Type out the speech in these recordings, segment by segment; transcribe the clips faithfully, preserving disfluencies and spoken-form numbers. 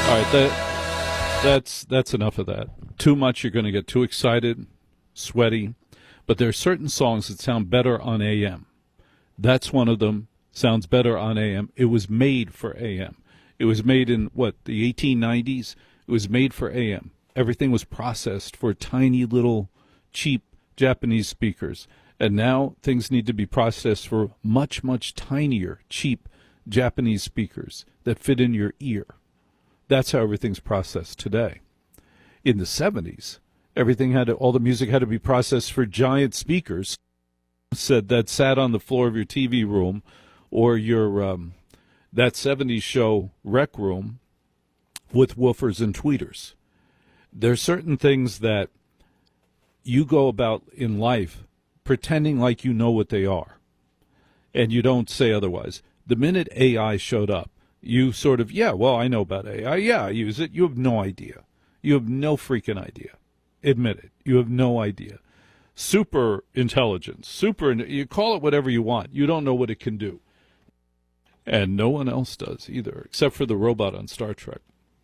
All right, that that's that's enough of that. Too much, you're going to get too excited, sweaty. But there are certain songs that sound better on A M. That's one of them. Sounds better on A M. It was made for A M. It was made in what, the eighteen nineties. It was made for A M. Everything was processed for tiny little cheap Japanese speakers. And now things need to be processed for much, much tinier, cheap Japanese speakers that fit in your ear. That's how everything's processed today. In the seventies, everything had to, all the music had to be processed for giant speakers said that sat on the floor of your T V room or your um, that seventies show Rec Room with woofers and tweeters. There's certain things that you go about in life pretending like you know what they are, and you don't say otherwise. The minute A I showed up, you sort of, yeah, well, I know about A I. Yeah, I use it. You have no idea. You have no freaking idea. Admit it. You have no idea. Super intelligence. Super, you call it whatever you want. You don't know what it can do. And no one else does either, except for the robot on Star Trek.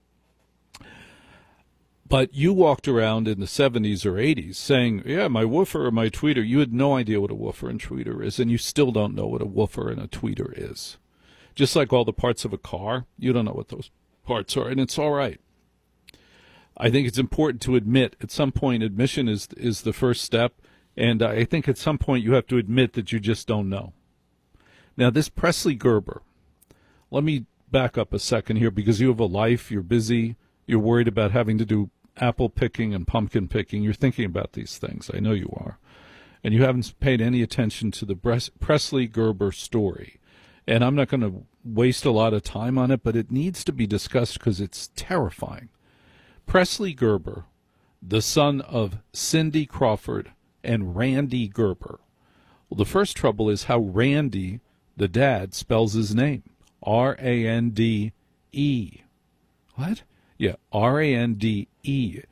But you walked around in the seventies or eighties saying, yeah, my woofer or my tweeter. You had no idea what a woofer and tweeter is, and you still don't know what a woofer and a tweeter is. Just like all the parts of a car, you don't know what those parts are, and it's all right. I think it's important to admit at some point admission is is the first step, and I think at some point you have to admit that you just don't know. Now, this Presley Gerber, let me back up a second here because you have a life, you're busy, you're worried about having to do apple picking and pumpkin picking. You're thinking about these things. I know you are. And you haven't paid any attention to the Presley Gerber story. And I'm not going to waste a lot of time on it, but it needs to be discussed because it's terrifying. Presley Gerber, the son of Cindy Crawford and Randy Gerber. Well, the first trouble is how Randy, the dad, spells his name. R A N D E. What? Yeah, R A N D E.